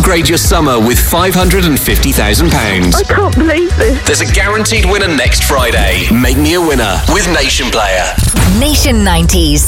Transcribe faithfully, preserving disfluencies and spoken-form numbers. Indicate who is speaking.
Speaker 1: Upgrade your summer with five hundred fifty thousand pounds.
Speaker 2: I can't believe this.
Speaker 1: There's a guaranteed winner next Friday. Make me a winner with Nation Player.
Speaker 3: Nation nineties.